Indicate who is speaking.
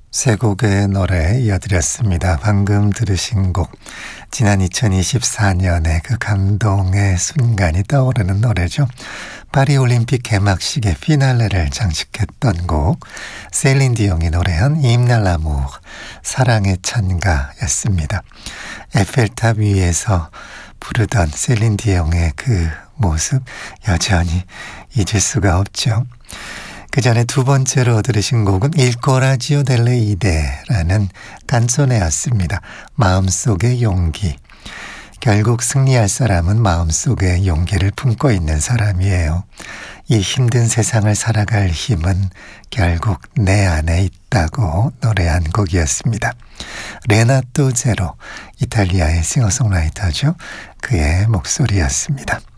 Speaker 1: 세 곡의 노래 이어드렸습니다. 방금 들으신 곡, 지난 2024년의 그 감동의 순간이 떠오르는 노래죠. 파리올림픽 개막식의 피날레를 장식했던 곡, 셀린 디옹이 노래한 임날라무 사랑의 찬가였습니다. 에펠탑 위에서 부르던 셀린 디옹의 그 모습 여전히 잊을 수가 없죠. 그 전에 두 번째로 들으신 곡은 Il coraggio delle ide라는 깐소네였습니다. 마음속의 용기. 결국 승리할 사람은 마음속에 용기를 품고 있는 사람이에요. 이 힘든 세상을 살아갈 힘은 결국 내 안에 있다고 노래한 곡이었습니다. 레나토 제로, 이탈리아의 싱어송라이터죠. 그의 목소리였습니다.